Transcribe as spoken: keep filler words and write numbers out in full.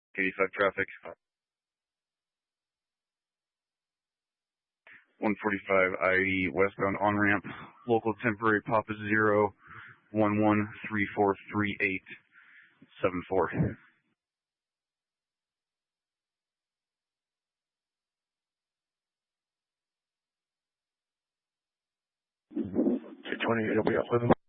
eighty-five traffic. one forty-five I eighty westbound on-ramp, local temporary Papa Zero, one one three four three eight seven four. two twenty, it'll be up with him.